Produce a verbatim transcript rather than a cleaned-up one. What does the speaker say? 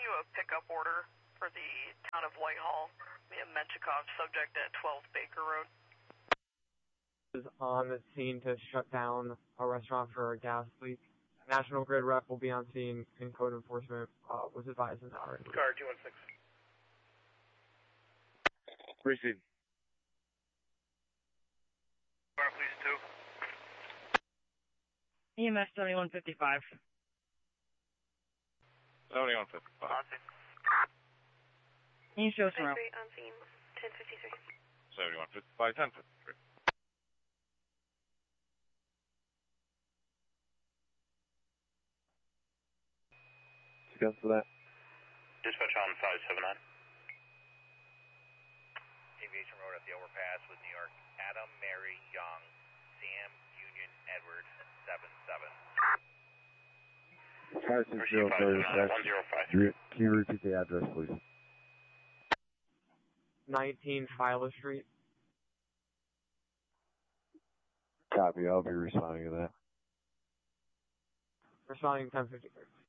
you a pickup order for the town of Whitehall. We have Menchikov, subject at twelve Baker Road. Is on the scene to shut down a restaurant for a gas leak. National Grid rep will be on scene, and code enforcement uh, was advised an hour. Car two one six. Receive. Car police two. E M S seventy-one fifty-five. seventy-one fifty-five. On scene. Can you show us around? On scene, ten fifty-three. seventy-one fifty-five, ten fifty-three. Discuss that. Dispatch on five seven nine. Aviation Road at the overpass with New York. Adam, Mary, Young, Sam, Union, Edward, seven seven. five six zero thirty-six. one zero five three. Can you repeat the address, please? nineteen Filer Street. Copy. I'll be responding to that. Responding ten fifty-three.